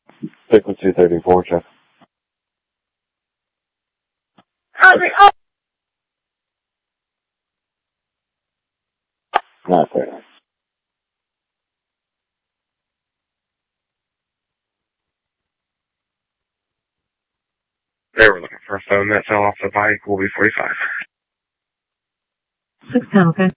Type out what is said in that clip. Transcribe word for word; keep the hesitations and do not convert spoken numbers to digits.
Stick with two thirty-four, check. Oh. Not there. They were looking for a phone that fell off the bike. Will be forty-five. six ten, okay.